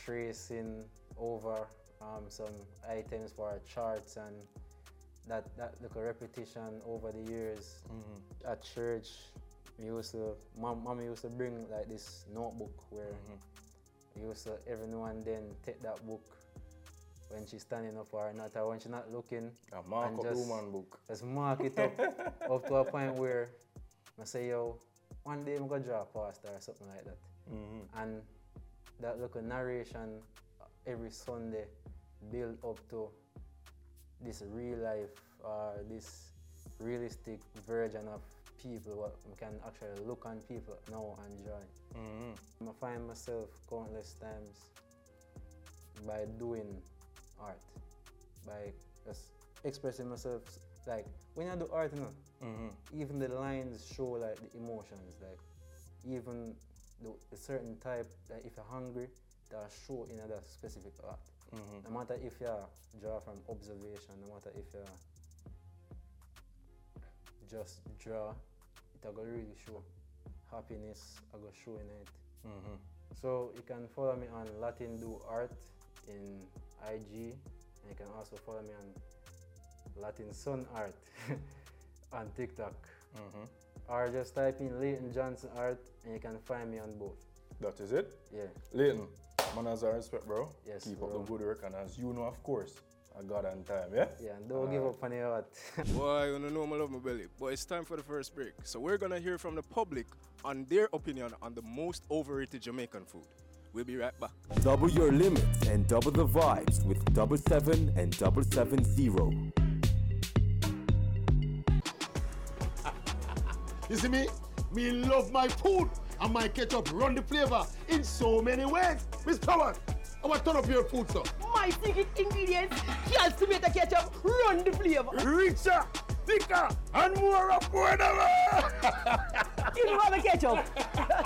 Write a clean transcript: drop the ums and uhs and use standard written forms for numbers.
tracing over some items for our charts, and that little repetition over the years. At church, Mom used to bring like this notebook where we used to every now and then take that book when she's standing up or not, or when she's not looking. A mark up the woman book. Just mark it up to a point where I say, yo, one day I'm gonna draw a pastor or something like that. And that little narration every Sunday build up to this real life, this realistic version of people, what we can actually look on people now and enjoy. I find myself countless times by doing art, by just expressing myself. Like when I do art, you know, even the lines show like the emotions, like even the certain type, like if you're hungry, that show in that specific art. No matter if you draw from observation, no matter if you just draw, it will really show happiness, I go show in it. So you can follow me on Latin Do Art in IG, and you can also follow me on Latin Sun Art on TikTok. Or just type in Leighton Johnson Art and you can find me on both. That is it? Yeah. Leighton, man has our respect, bro. Yes, Keep bro. up the good work, and as you know, of course, I got on time, yeah? Yeah, and don't give up on your art. Boy, you know I love my belly. But it's time for the first break. So we're gonna hear from the public on their opinion on the most overrated Jamaican food. We'll be right back. Double your limits and double the vibes with 77 and 770. You see me? Me love my food and my ketchup run the flavor in so many ways. Miss Power, I want to turn up your food, sir. My secret ingredients, just tomato ketchup, run the flavor. Richer, thicker, and more affordable. You know have a ketchup.